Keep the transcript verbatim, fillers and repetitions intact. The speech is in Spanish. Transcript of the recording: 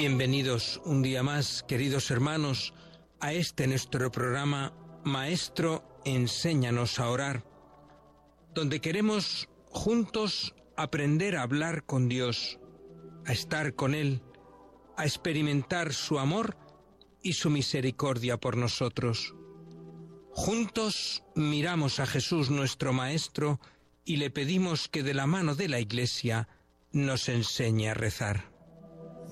Bienvenidos un día más, queridos hermanos, a este nuestro programa Maestro, enséñanos a orar, donde queremos juntos aprender a hablar con Dios, a estar con Él, a experimentar su amor y su misericordia por nosotros. Juntos miramos a Jesús nuestro Maestro y le pedimos que de la mano de la Iglesia nos enseñe a rezar.